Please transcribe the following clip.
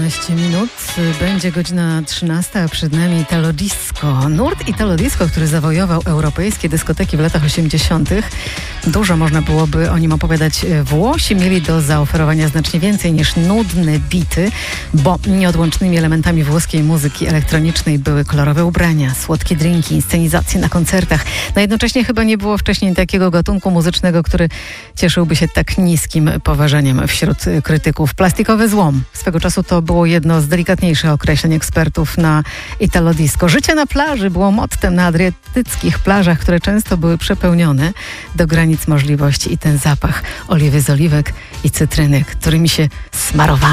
12 minut. Będzie godzina 13, a przed nami Italo Disco. Nurt Italo Disco, który zawojował europejskie dyskoteki w latach 80. Dużo można byłoby o nim opowiadać. Włosi mieli do zaoferowania znacznie więcej niż nudne bity, bo nieodłącznymi elementami włoskiej muzyki elektronicznej były kolorowe ubrania, słodkie drinki, inscenizacje na koncertach. No jednocześnie chyba nie było wcześniej takiego gatunku muzycznego, który cieszyłby się tak niskim poważaniem wśród krytyków. Plastikowy złom. Swego czasu to było jedno z delikatniejszych określeń ekspertów na Italo Disco. Życie na plaży było mottem na adriatyckich plażach, które często były przepełnione do granic możliwości, i ten zapach oliwy z oliwek i cytryny, którymi się smarowano.